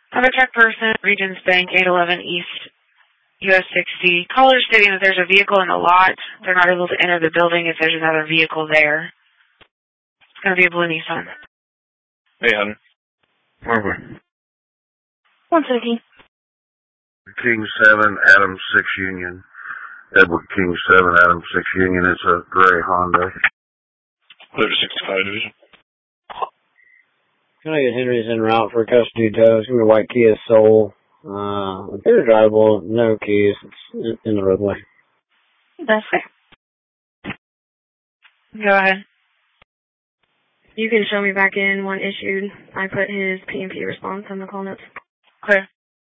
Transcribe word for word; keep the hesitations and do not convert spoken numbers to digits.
I'm a check person, Regions Bank, eight eleven East U S sixty. Caller stating that there's a vehicle in the lot. They're not able to enter the building if there's another vehicle there. It's going to be a blue Nissan. Hey, hon. Marvin. One second. King seven, Adam six Union. Edward King seven, Adam six Union. It's a gray Honda. Clear to sixty-five Division. Can I get Henry's en route for custody tow? It's going to be a white Kia Soul. Uh, appears drivable, no keys. It's in the roadway. That's fair. Go ahead. You can show me back in one issued. I put his P and P response on the call notes. Clear.